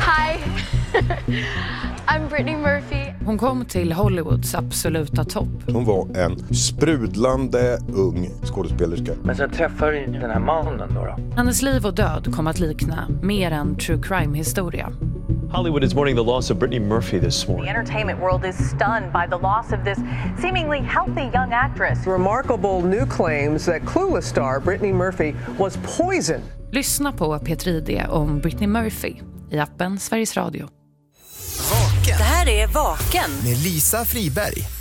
Hi, I'm Brittany Murphy. Hon kom till Hollywoods absoluta topp. Hon var en sprudlande ung skådespelerska. Men sen träffade du den här mannen då. Hennes liv och död kom att likna mer än true crime-historia. Hollywood is mourning the loss of Brittany Murphy this morning. The entertainment world is stunned by the loss of this seemingly healthy young actress. Remarkable new claims that Clueless star Brittany Murphy was poisoned. Lyssna på P3 ID om Brittany Murphy i appen Sveriges Radio. Vaken. Det här är Vaken med Lisa Friberg.